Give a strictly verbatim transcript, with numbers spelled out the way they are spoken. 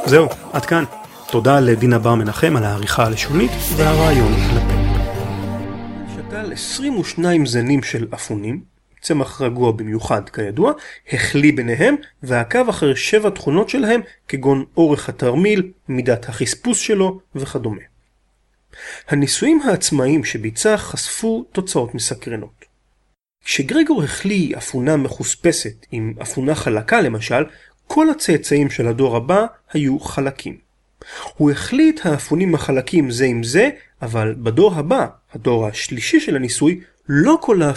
זהו, עד כאן. תודה לדינה בר מנחם על העריכה הלשונית והרעיון לפרק. שתל עשרים ושניים זנים של אפונים, צמח רגוע במיוחד כידוע, החליא ביניהם ועקב אחר שבע תכונות שלהם כגון אורך התרמיל, מידת החספוס שלו וכדומה. הניסויים העצמאיים שביצע חשפו תוצאות מסקרנות. כשגרגור החליא אפונה מחוספסת עם אפונה חלקה למשל, כל הצאצאים של הדור הבא היו חלקים. הוא החליא את האפונים החלקים זה עם זה, אבל בדור הבא, הדור השלישי של הניסוי, לא כל